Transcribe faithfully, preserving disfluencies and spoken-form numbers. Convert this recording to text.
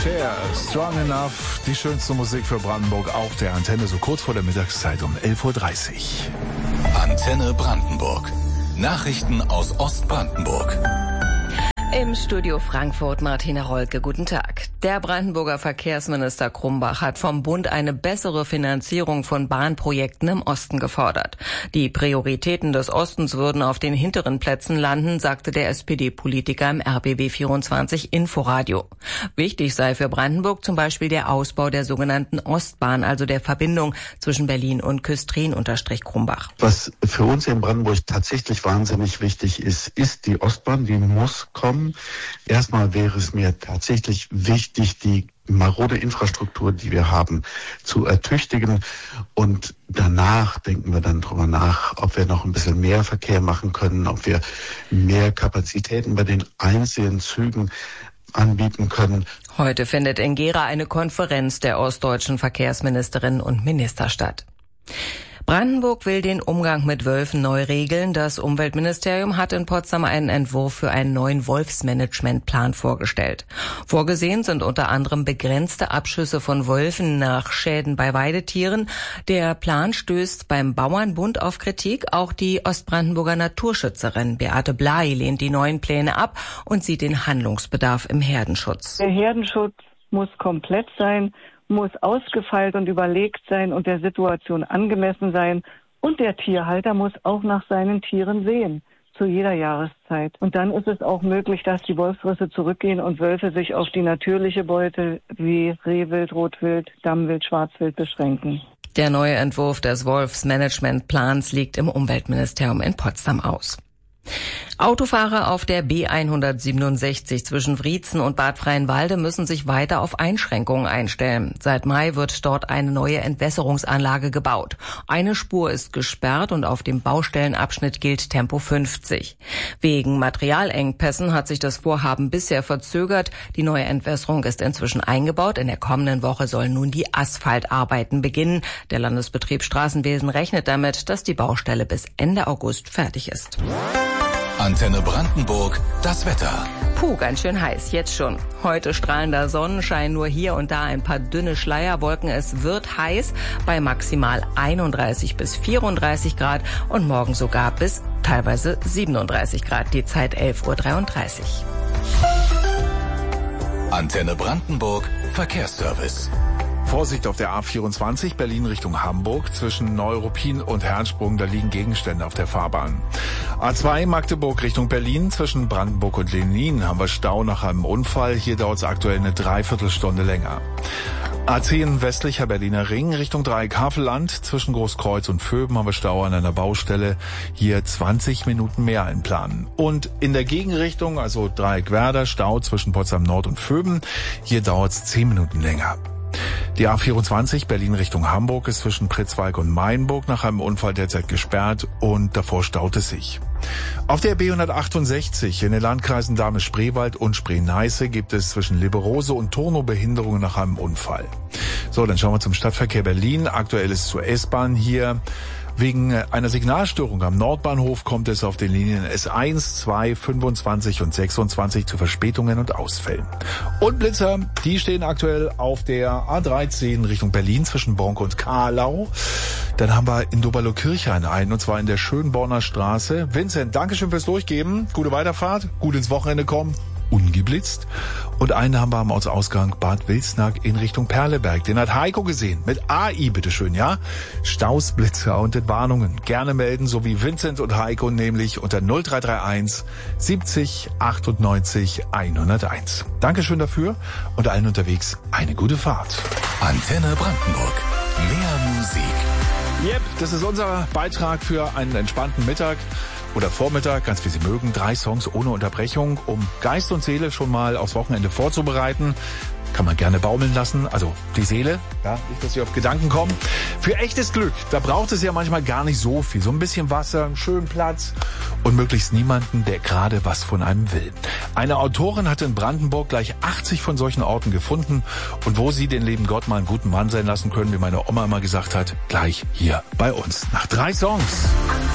Cher, Strong Enough, die schönste Musik für Brandenburg auf der Antenne, so kurz vor der Mittagszeit um elf Uhr dreißig. Antenne Brandenburg. Nachrichten aus Ostbrandenburg. Im Studio Frankfurt Martina Rolke, guten Tag. Der Brandenburger Verkehrsminister Krumbach hat vom Bund eine bessere Finanzierung von Bahnprojekten im Osten gefordert. Die Prioritäten des Ostens würden auf den hinteren Plätzen landen, sagte der S P D-Politiker im R B B vierundzwanzig Inforadio. Wichtig sei für Brandenburg zum Beispiel der Ausbau der sogenannten Ostbahn, also der Verbindung zwischen Berlin und Küstrin, unterstrich Krumbach. Was für uns in Brandenburg tatsächlich wahnsinnig wichtig ist, ist die Ostbahn, die muss kommen. Erstmal wäre es mir tatsächlich wichtig, die marode Infrastruktur, die wir haben, zu ertüchtigen. Und danach denken wir dann drüber nach, ob wir noch ein bisschen mehr Verkehr machen können, ob wir mehr Kapazitäten bei den einzelnen Zügen anbieten können. Heute findet in Gera eine Konferenz der ostdeutschen Verkehrsministerinnen und Minister statt. Brandenburg will den Umgang mit Wölfen neu regeln. Das Umweltministerium hat in Potsdam einen Entwurf für einen neuen Wolfsmanagementplan vorgestellt. Vorgesehen sind unter anderem begrenzte Abschüsse von Wölfen nach Schäden bei Weidetieren. Der Plan stößt beim Bauernbund auf Kritik. Auch die Ostbrandenburger Naturschützerin Beate Bley lehnt die neuen Pläne ab und sieht den Handlungsbedarf im Herdenschutz. Der Herdenschutz muss komplett sein, muss ausgefeilt und überlegt sein und der Situation angemessen sein. Und der Tierhalter muss auch nach seinen Tieren sehen, zu jeder Jahreszeit. Und dann ist es auch möglich, dass die Wolfsrisse zurückgehen und Wölfe sich auf die natürliche Beute wie Rehwild, Rotwild, Dammwild, Schwarzwild beschränken. Der neue Entwurf des Wolfsmanagementplans liegt im Umweltministerium in Potsdam aus. Autofahrer auf der B hundertsiebenundsechzig zwischen Wriezen und Bad Freienwalde müssen sich weiter auf Einschränkungen einstellen. Seit Mai wird dort eine neue Entwässerungsanlage gebaut. Eine Spur ist gesperrt und auf dem Baustellenabschnitt gilt Tempo fünfzig. Wegen Materialengpässen hat sich das Vorhaben bisher verzögert. Die neue Entwässerung ist inzwischen eingebaut. In der kommenden Woche sollen nun die Asphaltarbeiten beginnen. Der Landesbetrieb Straßenwesen rechnet damit, dass die Baustelle bis Ende August fertig ist. Antenne Brandenburg, das Wetter. Puh, ganz schön heiß, jetzt schon. Heute strahlender Sonnenschein, nur hier und da ein paar dünne Schleierwolken. Es wird heiß bei maximal einunddreißig bis vierunddreißig Grad und morgen sogar bis teilweise siebenunddreißig Grad. Die Zeit elf Uhr dreiunddreißig. Antenne Brandenburg, Verkehrsservice. Vorsicht auf der A vierundzwanzig, Berlin Richtung Hamburg. Zwischen Neuruppin und Herrnsprung, da liegen Gegenstände auf der Fahrbahn. A zwei, Magdeburg Richtung Berlin. Zwischen Brandenburg und Lenin haben wir Stau nach einem Unfall. Hier dauert es aktuell eine Dreiviertelstunde länger. A zehn, westlicher Berliner Ring Richtung Dreieck Havelland. Zwischen Großkreuz und Vöben haben wir Stau an einer Baustelle. Hier zwanzig Minuten mehr einplanen. Und in der Gegenrichtung, also Dreieck Werder, Stau zwischen Potsdam Nord und Vöben. Hier dauert es zehn Minuten länger. Die A vierundzwanzig Berlin Richtung Hamburg ist zwischen Pritzwalk und Mainburg nach einem Unfall derzeit gesperrt und davor staut es sich. Auf der B hundertachtundsechzig in den Landkreisen Dahme-Spreewald und Spree-Neiße gibt es zwischen Liberose und Turnow Behinderungen nach einem Unfall. So, dann schauen wir zum Stadtverkehr Berlin. Aktuell ist zur S-Bahn hier. Wegen einer Signalstörung am Nordbahnhof kommt es auf den Linien S eins, zwei, fünfundzwanzig und sechsundzwanzig zu Verspätungen und Ausfällen. Und Blitzer, die stehen aktuell auf der A dreizehn Richtung Berlin zwischen Bonk und Kahlau. Dann haben wir in Doberlo-Kirchhain einen, und zwar in der Schönborner Straße. Vincent, Dankeschön fürs Durchgeben. Gute Weiterfahrt, gut ins Wochenende kommen. Ungeblitzt. Und einen haben wir am Ortsausgang Bad Wilsnack in Richtung Perleberg. Den hat Heiko gesehen. Mit A I, bitteschön, ja? Staus, Blitzer und Entwarnungen. Gerne melden, so wie Vincent und Heiko, nämlich unter null drei drei eins siebzig achtundneunzig hunderteins. Dankeschön dafür und allen unterwegs eine gute Fahrt. Antenne Brandenburg. Mehr Musik. Yep, das ist unser Beitrag für einen entspannten Mittag. Oder Vormittag, ganz wie Sie mögen, drei Songs ohne Unterbrechung, um Geist und Seele schon mal aufs Wochenende vorzubereiten. Kann man gerne baumeln lassen, also die Seele, ja, nicht, dass Sie auf Gedanken kommen. Für echtes Glück, da braucht es ja manchmal gar nicht so viel. So ein bisschen Wasser, einen schönen Platz und möglichst niemanden, der gerade was von einem will. Eine Autorin hat in Brandenburg gleich achtzig von solchen Orten gefunden. Und wo Sie den lieben Gott mal einen guten Mann sein lassen können, wie meine Oma immer gesagt hat, gleich hier bei uns. Nach drei Songs.